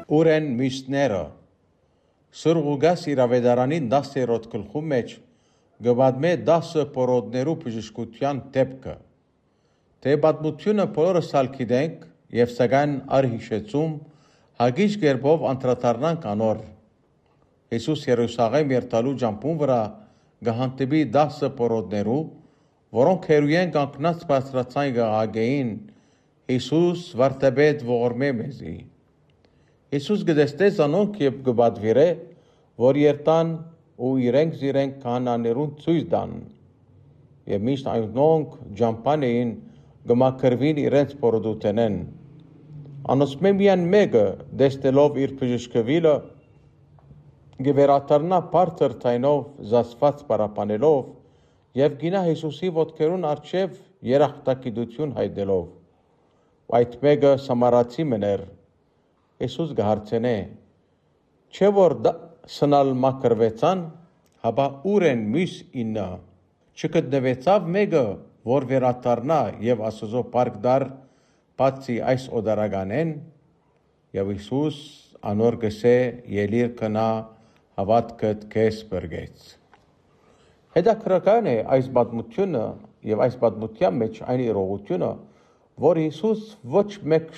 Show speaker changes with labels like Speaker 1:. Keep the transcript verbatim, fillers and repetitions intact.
Speaker 1: Ուր են մյուսները։ Սուրբ Ղուկաս իր ավետարանին տասներորդ գլխու մեջ գվադմե դասը պորոդներու բժշկության դեպքը։ Թե պատմությունը բոլորս ալ գիտենք եւ սակայն արհիշեցում հագիչ կերպով անդրադառնանք անոր։ Հիսուս Երուսաղեմ երթալու ճամփուն վրա գահանտիպի դասը պորոդներու, որոնք հերույեն կանգնած բարձրացան գաղագեին Հիսուս վարտեպետ ողորմե մեզի։ Հիսուս գտեստեց անոնք եւ գբադվիրե, որ երտան ու իրենք զիրենք քահանաներուն ցույց տան։ Եվ միշտ այնոնք ջամփան էին գմակրվին իրենց պորոդութենեն։ Անոսմե միան մեկը դեստելով իր բժշկվիլը գվերաթարնա բարձր թայնով զասված պարապանելով եւ գինա Հիսուսի ոտքերուն առջև երախտագիտություն հայտնելով։ Այդ մեկը սամարացի մներ։ Հիսուս գհարցենե. Չէ որ սնալ մակրվեցան, հապա ուր են մյուս ինը։ Չգտնվեցավ մեկը, որ վերաթարնա եւ Աստծո պարգ դար, բացի այս օդարականեն, եւ Հիսուս անոր գսե ելիր կնա հավատքդ քեզ բրգեց։ Հետաքրքրական է այս պատմությունը եւ այս պատմության մեջ այն իրողությունը, որ Հիսուս ոչ մեկ